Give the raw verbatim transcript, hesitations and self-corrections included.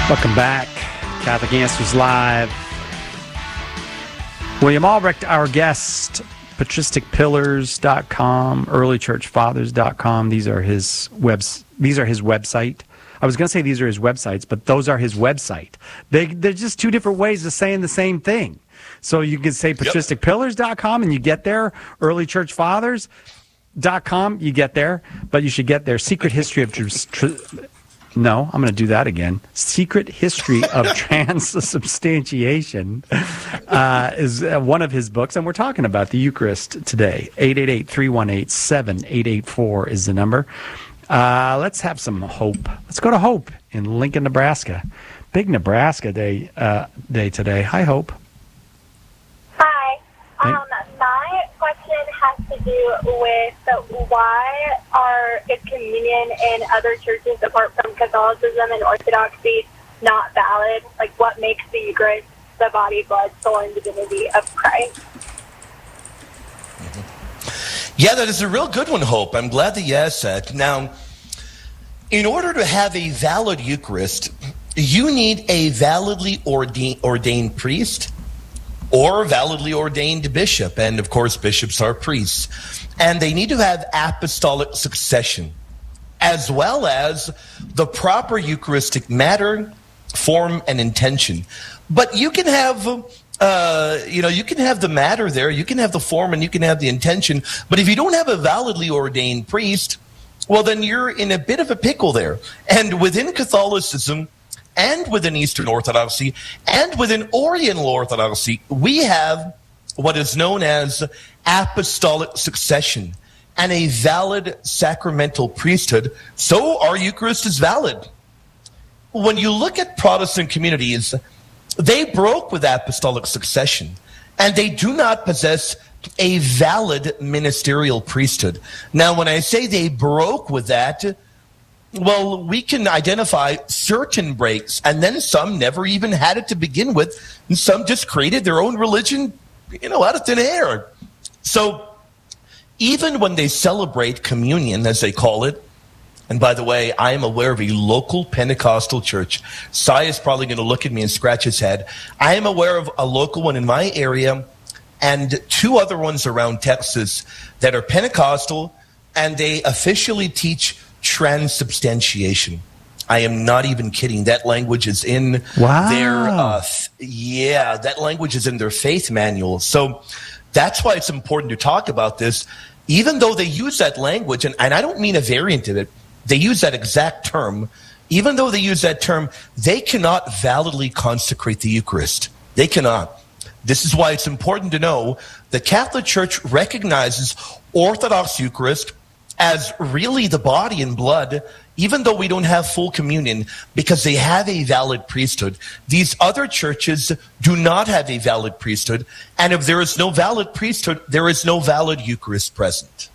Welcome back. Catholic Answers Live. William Albrecht, our guest, patristic pillars dot com, early church fathers dot com. These are his webs. These are his website. I was going to say these are his websites, but those are his website. They, they're just two different ways of saying the same thing. So you can say patristic pillars dot com and you get there. early church fathers dot com, you get there. But you should get there. Secret History of... Tr- tr- No, I'm going to do that again. Secret History of Transubstantiation uh, is uh, one of his books, and we're talking about the Eucharist today. eight eight eight, three one eight, seven eight eight four is the number. Uh, let's have some hope. Let's go to Hope in Lincoln, Nebraska. Big Nebraska day uh, day today. Hi, Hope. Hi. Um, my question has to do with why are is communion in other churches apart from Catholicism and Orthodoxy not valid? Like, what makes the Eucharist the body, blood, soul, and divinity of Christ? Yeah, that is a real good one, Hope. I'm glad that you asked that. Now, in order to have a valid Eucharist, you need a validly ordained, ordained priest or validly ordained bishop. And, of course, bishops are priests. And they need to have apostolic succession, as well as the proper Eucharistic matter, form, and intention. But you can have... Uh, you know, you can have the matter there, you can have the form, and you can have the intention. But if you don't have a validly ordained priest, well, then you're in a bit of a pickle there. And within Catholicism, and within Eastern Orthodoxy, and within Oriental Orthodoxy, we have what is known as apostolic succession and a valid sacramental priesthood. So our Eucharist is valid. When you look at Protestant communities, they broke with apostolic succession, and they do not possess a valid ministerial priesthood. Now, when I say they broke with that, well, we can identify certain breaks, and then some never even had it to begin with, and some just created their own religion, you know, out of thin air. So even when they celebrate communion, as they call it, and by the way, I am aware of a local Pentecostal church. Sai is probably going to look at me and scratch his head. I am aware of a local one in my area and two other ones around Texas that are Pentecostal, and they officially teach transubstantiation. I am not even kidding. That language is in wow. their, uh, yeah, that language is in their faith manual. So that's why it's important to talk about this. Even though they use that language, and, and I don't mean a variant of it, they use that exact term. Even though they use that term, they cannot validly consecrate the Eucharist. They cannot. This is why it's important to know the Catholic Church recognizes Orthodox Eucharist as really the body and blood, even though we don't have full communion, because they have a valid priesthood. These other churches do not have a valid priesthood, and if there is no valid priesthood, there is no valid Eucharist present.